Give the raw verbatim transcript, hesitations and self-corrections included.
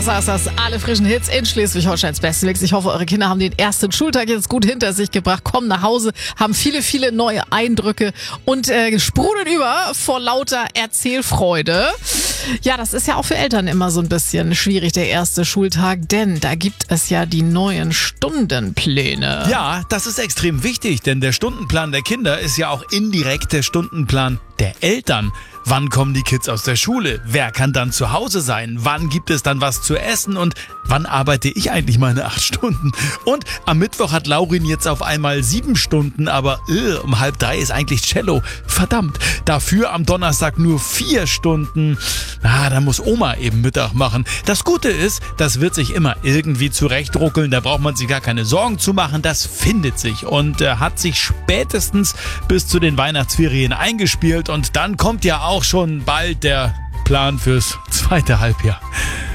Donnerstag ist das alle frischen Hits in Schleswig-Holsteins Beste Mix. Ich hoffe, eure Kinder haben den ersten Schultag jetzt gut hinter sich gebracht, kommen nach Hause, haben viele, viele neue Eindrücke und äh, sprudeln über vor lauter Erzählfreude. Ja, das ist ja auch für Eltern immer so ein bisschen schwierig, der erste Schultag, denn da gibt es ja die neuen Stundenpläne. Ja, das ist extrem wichtig, denn der Stundenplan der Kinder ist ja auch indirekt der Stundenplan der Eltern. Wann kommen die Kids aus der Schule? Wer kann dann zu Hause sein? Wann gibt es dann was zu essen? Und wann arbeite ich eigentlich meine acht Stunden? Und am Mittwoch hat Laurin jetzt auf einmal sieben Stunden, aber äh, um halb drei ist eigentlich Cello. Verdammt, dafür am Donnerstag nur vier Stunden. Na, da muss Oma eben Mittag machen. Das Gute ist, das wird sich immer irgendwie zurechtruckeln. Da braucht man sich gar keine Sorgen zu machen. Das findet sich und äh, hat sich spätestens bis zu den Weihnachtsferien eingespielt. Und dann kommt ja auch schon bald der Plan fürs zweite Halbjahr.